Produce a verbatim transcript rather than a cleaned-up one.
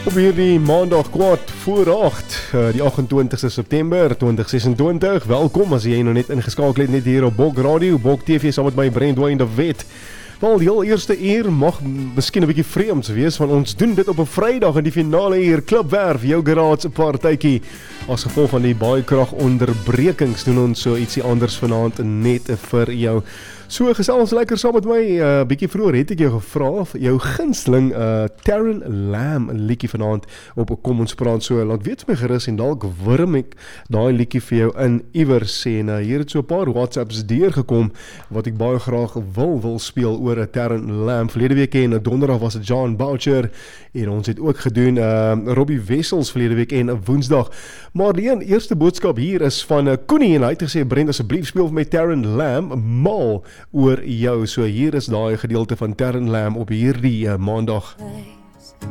Op hierdie maandag kwart voor agt, die agt-en-twintigste September tweeduisend ses-en-twintig. Welkom as jy nou net ingeskakel het net hier op Bok Radio, Bok T V saam met my Brandwyn de Wet. Wel, die heel eerste uur mag miskien 'n bietjie vreemds wees, want ons doen dit op 'n Vrydag in die finale uur Klipwerf, jou garage partytjie. As gevolg van die baie krag onderbrekings doen ons so ietsie anders vanaand net vir jou. So gesels lekker saam met my, 'n uh, bietjie vroeër het ek jou gevra vir jou gunsteling uh, Terren Lamb liedjie vanaand op Kom Ons Praat. So laat weet my gerus en dalk wurm ek daai liedjie vir jou in iewers en uh, hier het so 'n paar WhatsApps deurgekom wat ek baie graag wil wil speel oor 'n Terren Lamb. Verlede week en donderdag was dit John Boucher en ons het ook gedoen uh, Robbie Wessels verlede week en Woensdag. Maar die eerste boodskap hier is van uh, Koenie en hy het gesê Brent asseblief speel vir my Terren Lamb mal oor jou. So hier is daai gedeelte van Terren Lamb op hierdie uh, maandag. Hey.